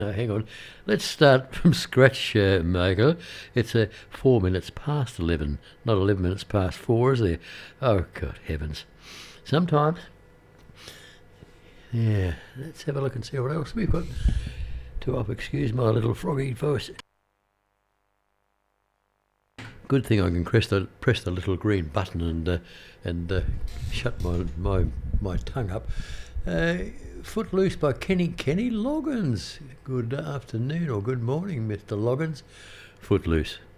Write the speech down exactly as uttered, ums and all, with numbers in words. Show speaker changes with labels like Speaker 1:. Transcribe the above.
Speaker 1: Uh, hang on. Let's start from scratch, uh, Michael. It's uh, four minutes past eleven, not eleven minutes past four, is there? Oh, God heavens. Sometimes. Yeah, let's have a look and see what else we've got to up. Excuse my little froggy voice. Good thing I can press the press the little green button and uh, and uh, shut my my my tongue up. Uh, Footloose by Kenny Kenny Loggins. Good afternoon or good morning, Mister Loggins. Footloose.